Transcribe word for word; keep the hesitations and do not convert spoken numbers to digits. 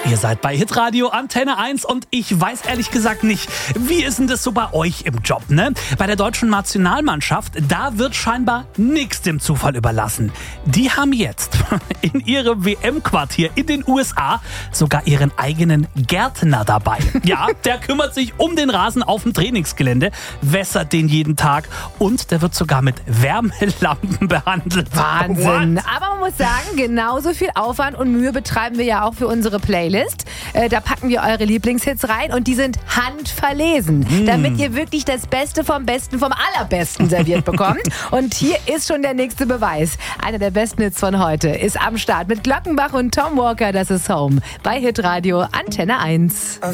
Ihr seid bei Hitradio Antenne eins und ich weiß ehrlich gesagt nicht, wie ist denn das so bei euch im Job, ne? Bei der deutschen Nationalmannschaft, da wird scheinbar nichts dem Zufall überlassen. Die haben jetzt in ihrem W M-Quartier in den U S A sogar ihren eigenen Gärtner dabei. Ja, der kümmert sich um den Rasen auf dem Trainingsgelände, wässert den jeden Tag und der wird sogar mit Wärmelampen behandelt. Wahnsinn. What? Aber man muss sagen, genauso viel Aufwand und Mühe betreiben wir ja auch für unsere Playlist. Äh, da packen wir eure Lieblingshits rein und die sind handverlesen, mm. damit ihr wirklich das Beste vom Besten vom Allerbesten serviert bekommt. Und hier ist schon der nächste Beweis. Einer der besten Hits von heute ist am Start mit Glockenbach und Tom Walker. Das ist Home bei Hitradio Antenne eins.